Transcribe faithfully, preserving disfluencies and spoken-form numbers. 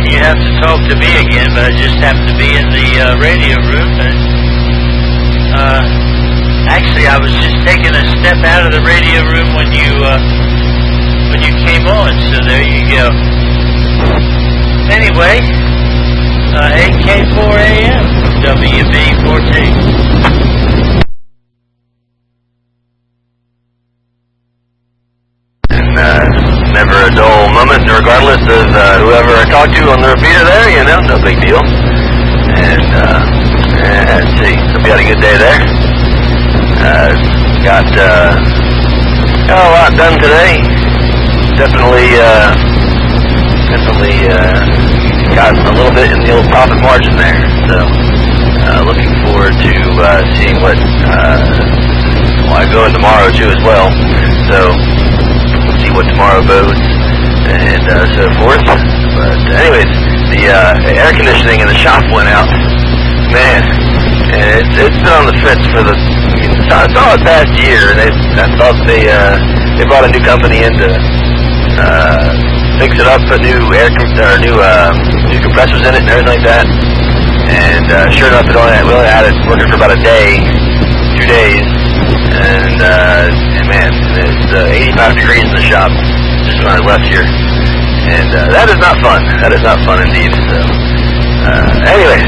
you have to talk to me again, but I just happened to be in the uh, radio room. And, uh, actually, I was just taking a step out of the radio room when you uh, when you came on, so there you go. Anyway, uh, eight K four A M, W B fourteen. Never a dull moment, regardless of uh, whoever I talk to on the repeater there, you know, no big deal. And, uh, and let's see, hope you had a good day there. Uh, got, uh, got a lot done today. Definitely, uh, definitely, uh, got a little bit in the old profit margin there. So, uh, looking forward to, uh, seeing what, uh, well, I go in tomorrow too as well. So, see what tomorrow bodes, and uh, so forth. But anyways, the uh, air conditioning in the shop went out. Man, and it's, it's been on the fence for the, I mean, it's all, it's all the past year. They, I thought they uh, they brought a new company in to uh, fix it up, put new air com- or new uh, new compressors in it and everything like that. And uh, sure enough, it only had, we only had it working for about a day, two days. And, uh, and man, it's uh, eighty-five degrees in the shop just when I left here. And uh, that is not fun. That is not fun indeed. So, uh, anyways,